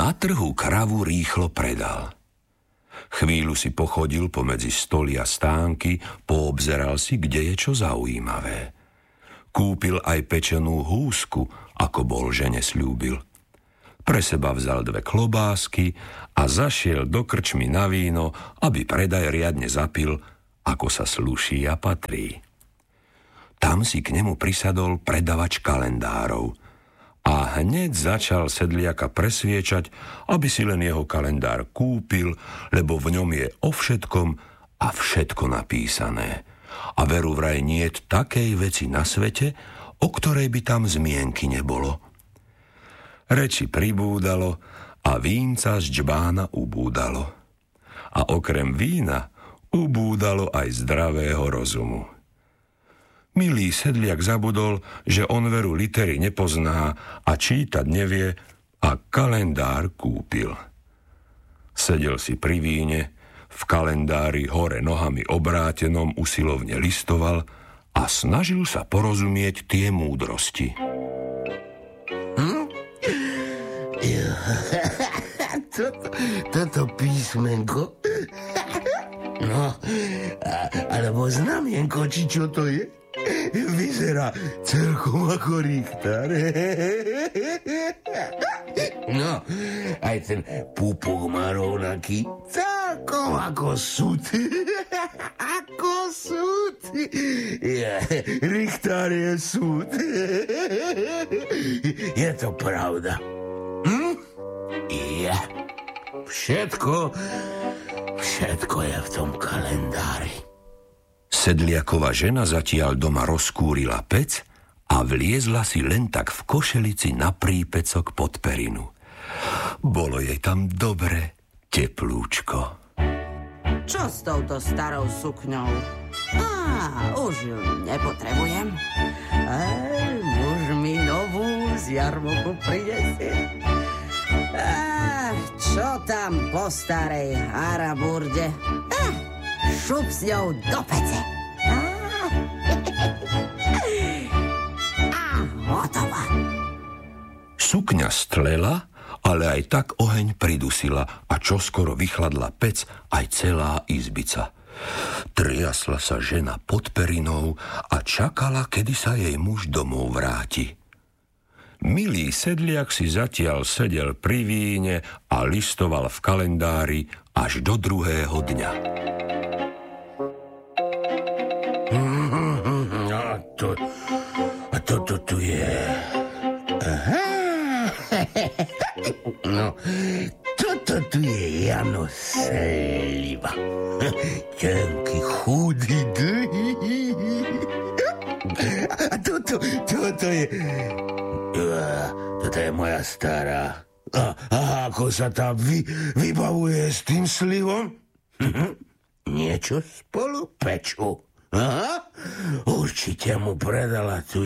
Na trhu kravu rýchlo predal. Chvíľu si pochodil pomedzi stoly a stánky, poobzeral si, kde je čo zaujímavé. Kúpil aj pečenú húsku, ako bol žene sľúbil. Pre seba vzal 2 klobásky a zašiel do krčmy na víno, aby predaj riadne zapil, ako sa slúší a patrí. Tam si k nemu prisadol predavač kalendárov a hneď začal sedliaka presviečať, aby si len jeho kalendár kúpil, lebo v ňom je o všetkom a všetko napísané. A veru vraj niet takej veci na svete, o ktorej by tam zmienky nebolo. Reči pribúdalo a vínca z džbána ubúdalo. A okrem vína ubúdalo aj zdravého rozumu. Milý sedliak zabudol, že on veru litery nepozná a čítať nevie, a kalendár kúpil. Sedel si pri víne, v kalendári hore nohami obrátenom usilovne listoval a snažil sa porozumieť tie múdrosti. Toto písmenko? No, alebo znamienko, či čo to je? Vyzerá celkom ako richtár. No, aj ten pupok má rovnaký, celkom ako súd. Ako súd. Richtár je súd. Je to pravda. Ja. Všetko je v tom kalendári. Sedliakova žena zatiaľ doma rozkúrila pec a vliezla si len tak v košelici na prípecok pod perinu. Bolo jej tam dobre, teplúčko. Čo s touto starou sukňou? Už ju nepotrebujem. Muž mi novú z jarmoku prinesie. Čo tam po starej haraburde? Šup s ňou do pece. A hotová. Sukňa stlela, ale aj tak oheň pridusila a čoskoro vychladla pec aj celá izbica. Triasla sa žena pod perinou a čakala, kedy sa jej muž domov vráti. Milý sedliak si zatiaľ sedel pri víne a listoval v kalendári až do druhého dňa. A toto tu je. Aha. No, toto tu je Jano Sliva. Tenký, chudý, dlhý. A toto je... Toto je moja stará. A ako sa tam vybavuje s tým slivom? Niečo spolu pečú. Aha, určite mu predala tu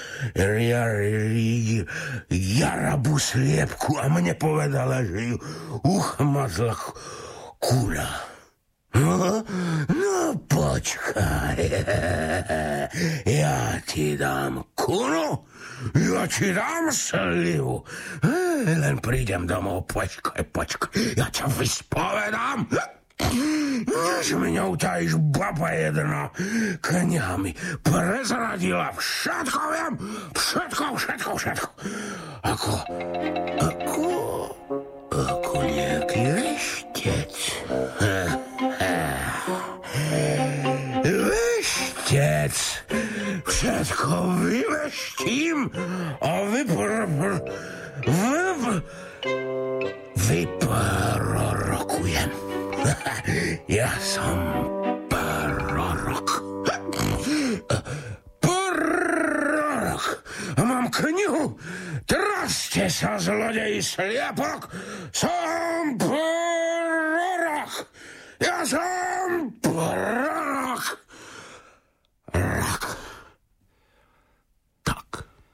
Jarabu sliepku a mne povedala, že ju uchmazla kula. No počkaj, ja ti dám kunu, ja ti dám slivu. Len prídem domov, počkaj, ja ťa vyspovedám. Než mi ňautajíš, baba jedna, kňami prezradila, všetko viem, všetko. Ako nejaký veštec. Veštec, všetko vyveštím a vyprorokujem. Ja som prorok. Mám knihu. Traste sa, zlodej sliepok. Som prorok. Ja som prorok. Tak.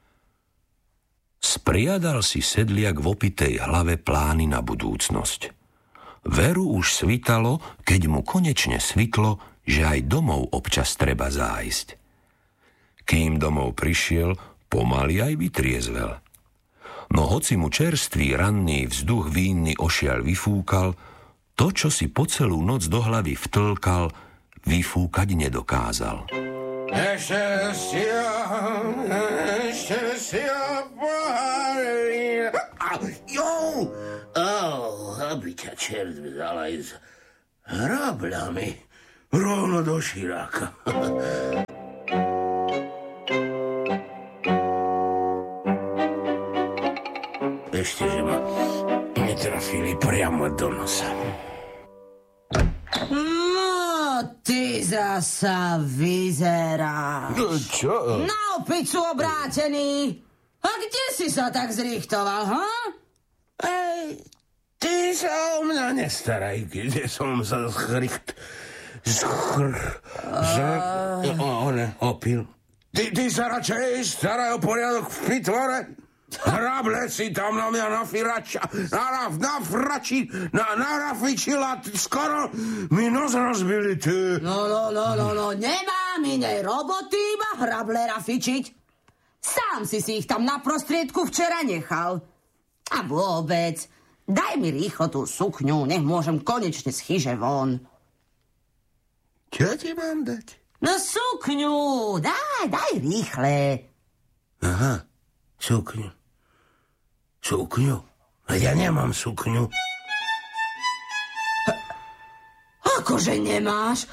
Spriadal si sedliak v opitej hlave plány na budúcnosť. Veru už svitalo, keď mu konečne svitlo, že aj domov občas treba zájsť. Kým domov prišiel, pomaly aj vytriezvel. No hoci mu čerstvý ranný vzduch vínny ošiaľ vyfúkal, to, čo si po celú noc do hlavy vtlkal, vyfúkať nedokázal. Ešte si pohárili. Aby ťa čert vzal aj s hrabľami rovno do širáka. Ešte, že ma netrafili priamo do nosa. No, ty zasa vyzeráš. Čo? Na opicu obrátený. A kde si sa tak zrichtoval, ha? Ty sa o mňa nestaraj, kde som sa opil. Ty sa radšej staraj o poriadok v pitvore. Hrable si tam na mňa narafičila, skoro mi nos rozbili, ty. No, nemám inej roboty, iba hrable rafičiť. Sám si ich tam na prostriedku včera nechal. A vôbec, daj mi rýchlo tú sukňu, nech môžem konečne z chyže von. Čo ti mám dať? No sukňu, daj rýchle. Aha, sukňu. Ja nemám sukňu. Akože nemáš?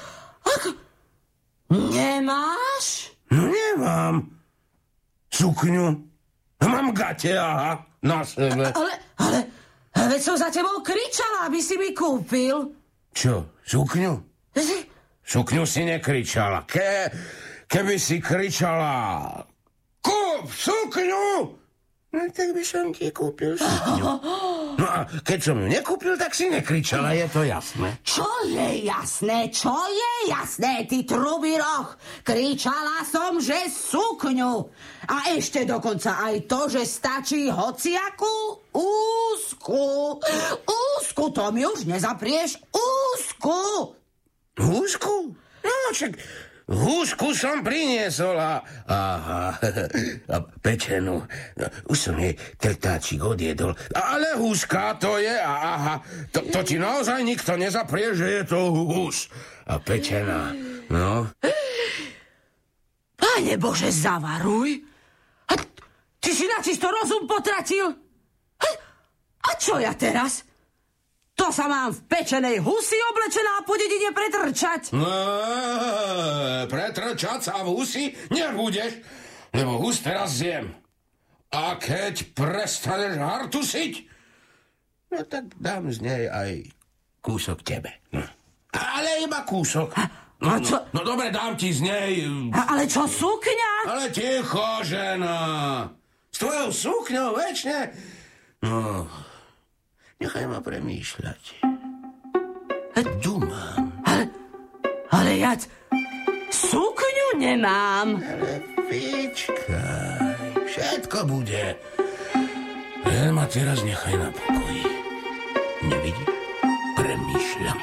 Nemáš? No nemám sukňu. Mám gate, aha, na sebe. Ale veď som za tebou kričala, aby si mi kúpil. Čo, sukňu? Sukňu si nekričala. Keby si kričala, kúp sukňu, no tak by som ti kúpil sukňu. No a keď som ju nekúpil, tak si nekričala, je to jasné. Čo je jasné, ty trubý roh? Kričala som, že sukňu. A ešte dokonca aj to, že stačí hociakú úzku. Úzku, to mi už nezaprieš. Úzku. Húsku? No, však húsku som priniesol a pečenú. Už som jej trtáčik odjedol. Ale húska to je to ti naozaj nikto nezaprie, že je to hús. A pečená, no. Pane Bože, zavaruj. A ty si načisto rozum potratil. A čo ja teraz? To sa mám v pečenej husi oblečená a po dedine pretrčať. Pretrčať sa v husi nebudeš, lebo hus teraz zjem. A keď prestaneš hartusiť, no tak dám z nej aj kúsok tebe. Ale iba kúsok. A čo? No dobre, dám ti z nej... Ale čo sukňa? Ale ticho, žena. S tvojou sukňou večne... No... Nechaj ma premýšľať. Dumám. Ale ja sukňu nemám. Ale vyčkaj, všetko bude. Len ma teraz nechaj na pokoji. Nevidíš? Premýšľam.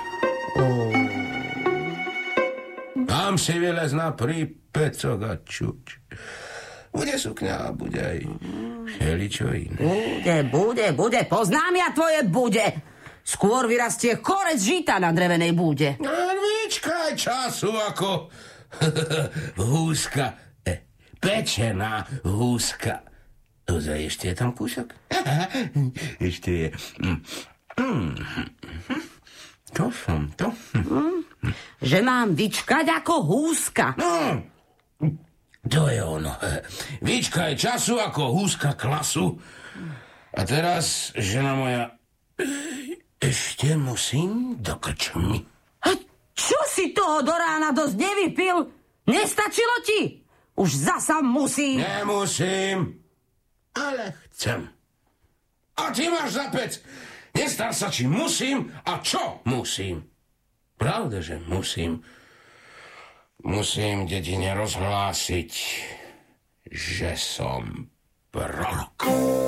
Tam si vylez na prípecok a čuč. Bude sukňa a bude aj všeličo iné. Bude. Poznám ja tvoje bude. Skôr vyrastie korec žita na drevenej bude. Vyčkaj času ako húska. Pečená húska. Ozaj, ešte je tam kúsok? Ešte je. Čo som to? Že mám vyčkať ako húska. To je ono. Vyčkaj času ako húska klasu. A teraz, žena moja, ešte musím do krčmy. A čo si toho do rána dosť nevypil? Nestačilo ti? Už zasa musím. Nemusím, ale chcem. A ty máš za pec. Nestar sa, či musím a čo musím. Pravda, že musím. Musím dedine rozhlásiť, že som prorok.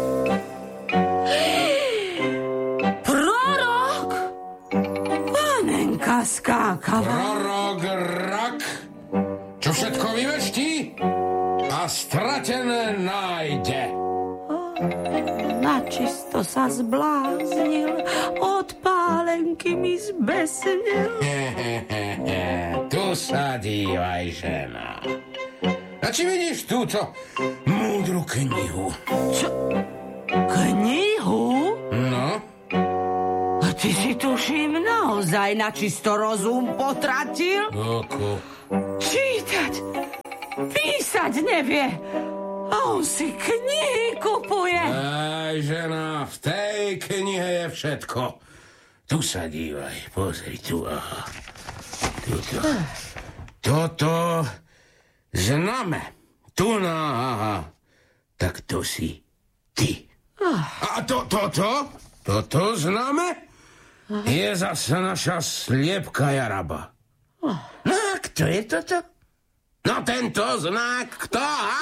Prorok? Panenka skákava. Prorok rak, čo všetko vyveští a stratené nájde. Načisto sa zbláznil, od pálenky mi zbesnil. Tu sa dívaj, žena. A či vidíš túto múdru knihu? Čo? Knihu? No? A ty si tuším naozaj načisto rozum potratil? Oko. Čítať, písať nevie. A on si knihy kupuje. Aj, žena, v tej knihe je všetko. Tu sa dívaj, pozri tu. Aha. Tuto. Toto zname. Tu na, aha. Tak to si ty. A toto zname je zase naša sliepka Jaraba. No a kto je toto? No tento znak, kto?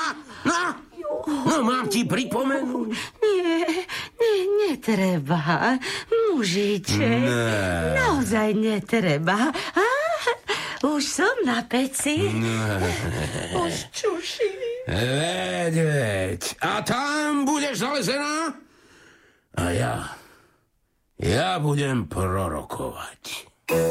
No mám ti pripomenúť. Netreba, mužiček. Naozaj netreba. Už som na peci. Už čuším. Veď. A tam budeš zalezená? A ja budem prorokovať.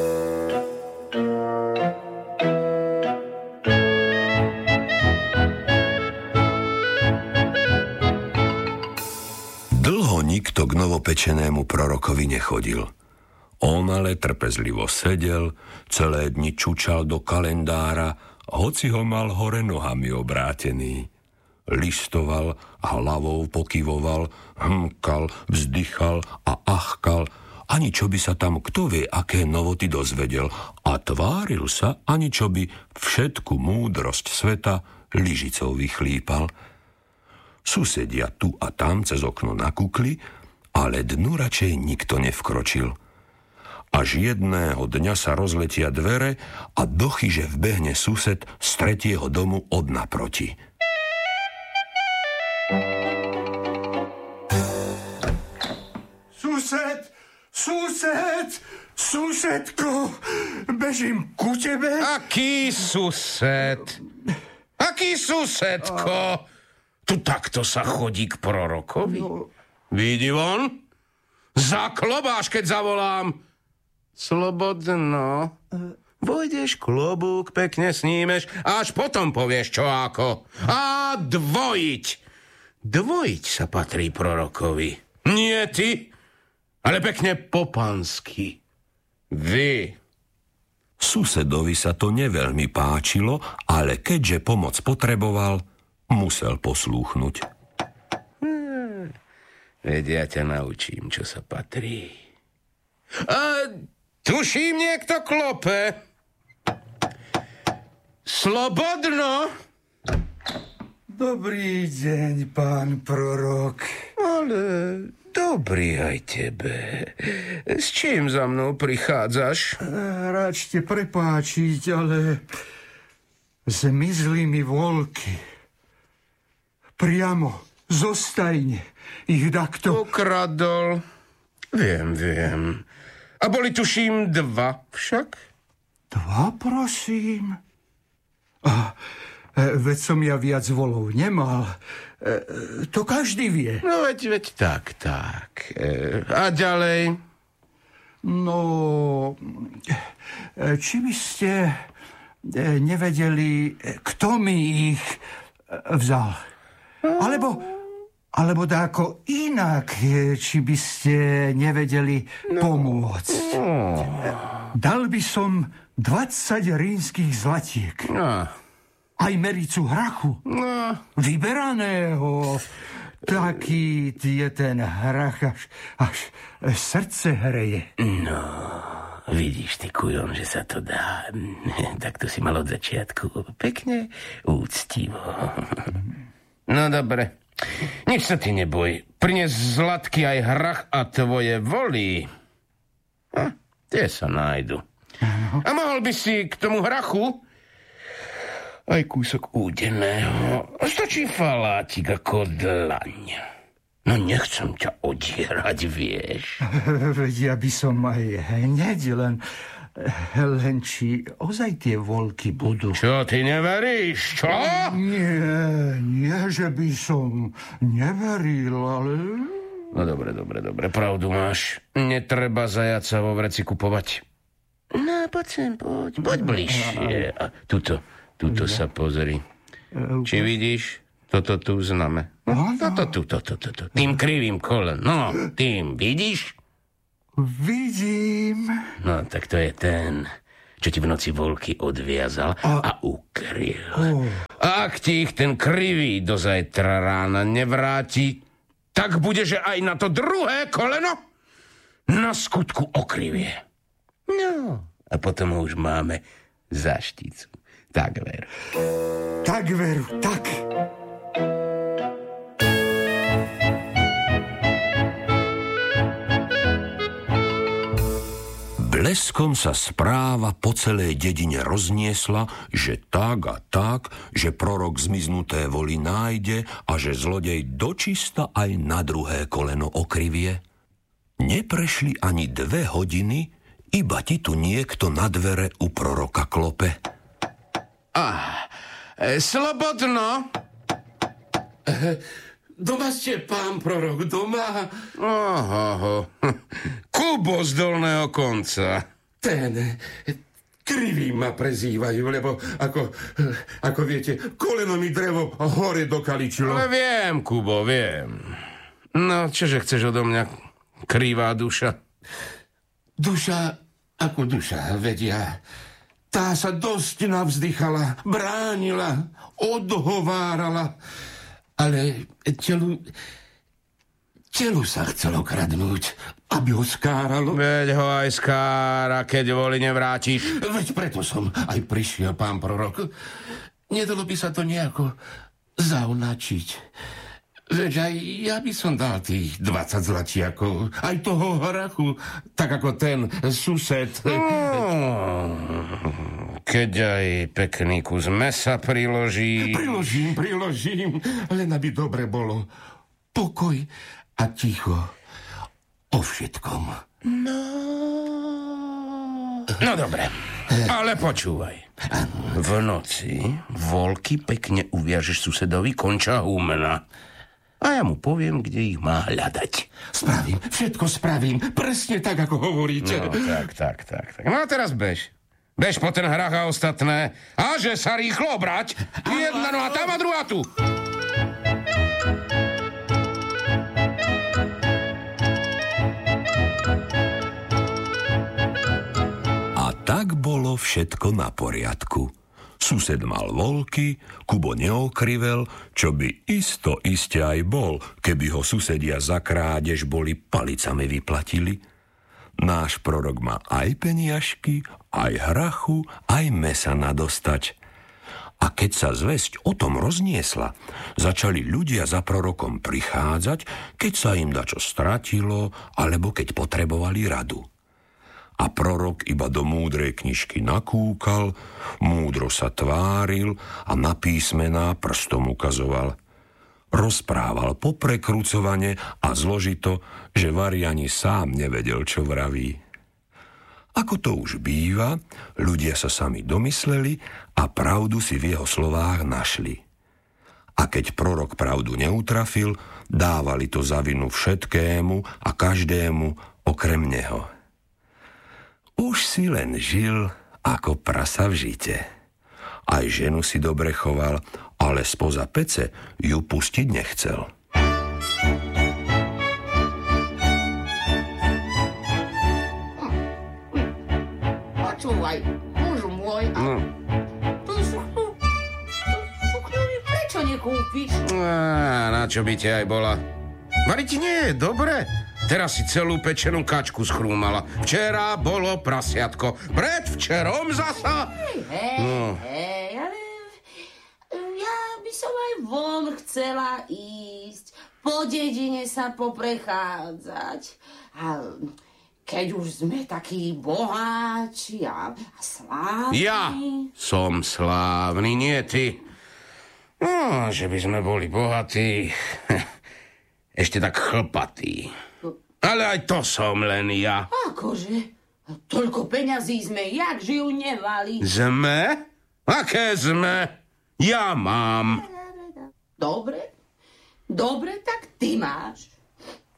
Dlho nikto k novopečenému prorokovi nechodil. On ale trpezlivo sedel, celé dni čučal do kalendára, hoci ho mal hore nohami obrátený. Listoval, hlavou pokyvoval, hmkal, vzdychal a achkal, ani čo by sa tam kto vie, aké novoty dozvedel, a tváril sa, ani čo by všetku múdrosť sveta lyžicou vychlípal. Susedia tu a tam cez okno nakukli, ale dnu radšej nikto nevkročil. Až jedného dňa sa rozletia dvere a do chyže vbehne sused z tretieho domu od naproti. Susedko, bežím ku tebe. Aký sused? Aký susedko? Tu takto sa chodí k prorokovi? Vidí von? Zaklobáš, keď zavolám. Slobodno. Vojdeš klobúk, pekne snímeš a až potom povieš čo ako. A dvojiť. Dvojiť sa patrí prorokovi. Nie ty, ale pekne po pánsky. Vy. Susedovi sa to neveľmi páčilo, ale keďže pomoc potreboval, musel poslúchnuť. Veď ja ťa naučím, čo sa patrí. A tuším, niekto klope. Slobodno. Dobrý deň, pán prorok. Ale dobrý aj tebe. S čím za mnou prichádzaš? Račte prepáčiť, ale zmizli mi voľky. Priamo zo stajne ich dakto... Ukradol. Viem. A boli tuším 2 však? 2, prosím? Veď som ja viac volov nemal. To každý vie. No veď tak. A ďalej? No, či by ste nevedeli, kto mi ich vzal? Alebo dáko inak, či by ste nevedeli pomôcť. Dal by som 20 rínskych zlatiek. Aj mericu hrachu. Vyberaného. Taký je ten hrach, až srdce hreje. No, vidíš ty, kujon, že sa to dá. Tak to si mal od začiatku. Pekne, úctivo. No, dobre. Nič sa ty neboj. Prines zlatky aj hrach a tvoje voly. Tie sa nájdu. A mohol by si k tomu hrachu aj kúsok údeného. Stačí falátik ako dlaň. No nechcem ťa odierať, vieš. Ja by som aj hneď, len či ozaj tie voľky budú. Čo, ty neveríš, čo? Nie, že by som neveril, ale No dobre, pravdu máš. Netreba zajaca vo vreci kupovať. No, poď sem, poď bližšie. A tuto sa pozri. Či vidíš? Toto tu známe. Toto. Tým krivým kolen. No, tým, vidíš? Vidím. No, tak to je ten, čo ti v noci volky odviazal a ukryl. A ak ti ich ten krivý do zajtra rána nevráti, tak bude, že aj na to druhé koleno na skutku okrivie. No, a potom už máme za šticu. Tak veru. Tak veru, tak. Bleskom sa správa po celej dedine rozniesla, že tak a tak, že prorok zmiznuté voly nájde a že zlodej dočista aj na druhé koleno okrivie. Neprešli ani 2 hodiny, iba ti tu niekto na dvere u proroka klope. Slobodno! Doma ste, pán prorok, doma? Oho. Kubo z dolného konca. Ten krivý ma prezývajú, lebo ako viete, koleno mi drevo hore dokaličilo. Ale viem, Kubo, viem. No, čože chceš odo mňa, krivá duša? Duša ako duša, vedia. Tá sa dosť navzdychala, bránila, odhovárala, ale telu sa chcelo kradnúť, aby ho skáralo. Veď ho aj skára, keď voli nevrátiš. Veď preto som aj prišiel, pán prorok. Nedalo by sa to nejako zaunačiť. Veď aj ja by som dal tých 20 zlatiakov, aj toho hrachu, tak ako ten sused. Keď aj pekný kus mesa priloží. Priložím, len aby dobre bolo. Pokoj a ticho o všetkom. No dobre, ale počúvaj. V noci volky pekne uviažeš susedovi konča humna. A ja mu poviem, kde ich má hľadať. Všetko spravím, presne tak, ako hovoríte. No, tak. No a teraz bež. Bež po ten hrách a ostatné. A že sa rýchlo obrať. Jedna noha tam a druhá tu. A tak bolo všetko na poriadku. Sused mal volky, Kubo neokrivel, čo by iste aj bol, keby ho susedia za krádež boli palicami vyplatili. Náš prorok má aj peniažky, aj hrachu, aj mesa nadostať. A keď sa zvesť o tom rozniesla, začali ľudia za prorokom prichádzať, keď sa im dačo stratilo, alebo keď potrebovali radu. A prorok iba do múdrej knižky nakúkal, múdro sa tváril a na písmená prstom ukazoval. Rozprával poprekrucovane a zložito, že vari ani sám nevedel, čo vraví. Ako to už býva, ľudia sa sami domysleli a pravdu si v jeho slovách našli. A keď prorok pravdu neutrafil, dávali to za vinu všetkému a každému okrem neho. Už si len žil ako prasa v žite. Aj ženu si dobre choval, ale spoza pece ju pustiť nechcel. Počúvaj, mužu môj, tú sukňu mi prečo nekúpiš? Na čo by ti aj bola? Vari ti nie je dobre? Teraz si celú pečenú kačku schrúmala. Včera bolo prasiatko. Predvčerom zasa. Hej, ale ja by som aj von chcela ísť. Po dedine sa poprechádzať. A keď už sme takí boháči a slávni... Ja som slávny, nie ty. No, že by sme boli bohatí. Ešte tak chlpatí. Ale aj to som len ja. Akože? Toľko peňazí sme, jak žijú nevali. Sme? Aké sme? Ja mám. Dobre, tak ty máš.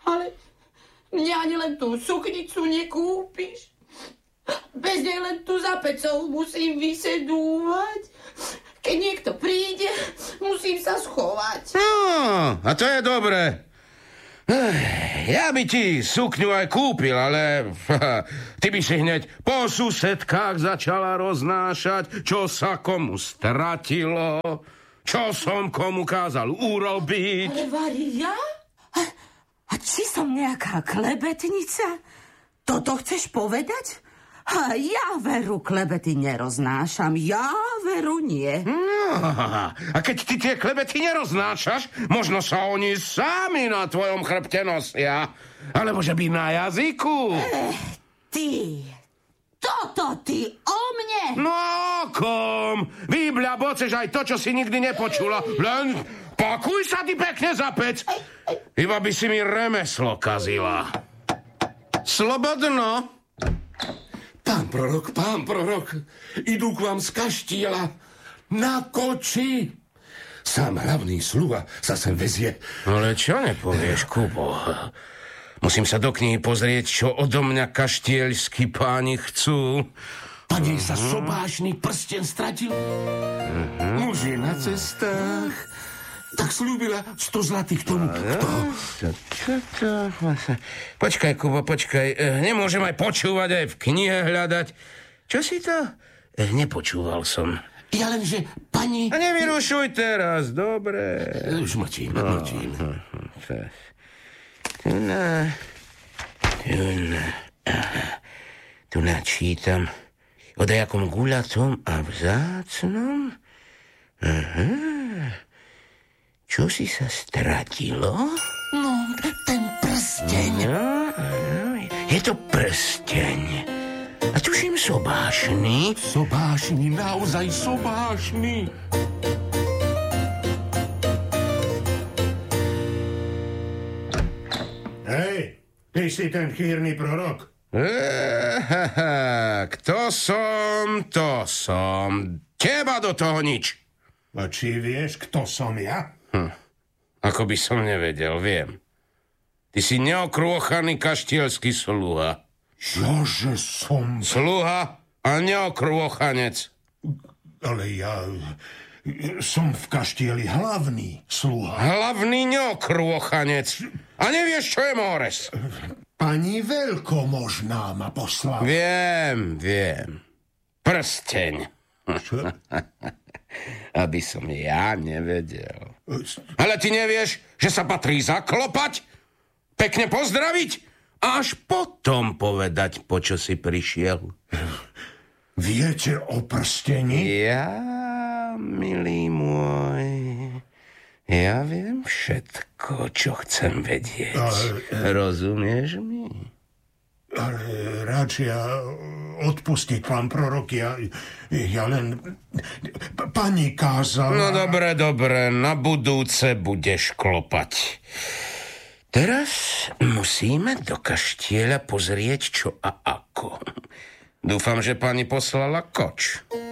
Ale mňa ani len tú suknicu nekúpiš. Bez nej len tu za pecou musím vysedúvať. Keď niekto príde, musím sa schovať. No, a to je dobré. Ja by ti sukňu aj kúpil, ale ty by si hneď po susedkách začala roznášať, čo sa komu stratilo, čo som komu kázal urobiť. Ale Varia? A či som nejaká klebetnica? Toto chceš povedať? A ja veru klebety neroznášam. Ja veru nie. A keď ty tie klebety neroznášaš, možno sa oni sami na tvojom chrbte nosia. Alebo že by na jazyku. Ty, toto ty o mne? No kom, vybľaboceš aj to, čo si nikdy nepočula. Len pakuj sa ty pekne za pec. Iba by si mi remeslo kazila. Slobodno. Pán prorok, idú k vám z kaštieľa na koči. Sám hlavný sluha sa sem vezie. Ale čo nepovieš, Kubo? Musím sa do knihy pozrieť, čo odo mňa kaštieľskí páni chcú. Pane sa sobášny prsten stratil. Muž je na cestách. Tak slúbila 100 zlatých tomu. Čo to? Počkaj, Kubo, počkaj. Nemôžem aj počúvať, aj v knihe hľadať. Čo si to? Nepočúval som. Ja lenže, pani... A nevyrušuj teraz, dobre. Už mlčím. Tu načítam o dajakom guľatom a vzácnom. Čo si sa stratilo? No, ten prsteň. No, je to prsteň. A tuším sobášny. Sobášny, naozaj sobášny. Hej, ty si ten chýrny prorok? Kto som, to som. Teba do toho nič. A či vieš, kto som ja? Ako by som nevedel, viem. Ty si neokrôchaný kaštielský sluha. Čože som? Sluha a neokrôchanec. Ale ja som v kaštieli hlavný sluha. Hlavný neokrôchanec. A nevieš, čo je mores? Pani veľkomožná ma poslala. Viem. Prsteň. Čo? Aby som ja nevedel. Ale ty nevieš, že sa patrí zaklopať, pekne pozdraviť a až potom povedať, po čo si prišiel. Viete o prsteni? Ja, milý môj, ja viem všetko, čo chcem vedieť. Rozumieš mi? Ale radšej odpustiť, pán prorok, ja len... Pani kázala... No dobre, na budúce budeš klopať. Teraz musíme do kaštieľa pozrieť, čo a ako. Dúfam, že pani poslala koč.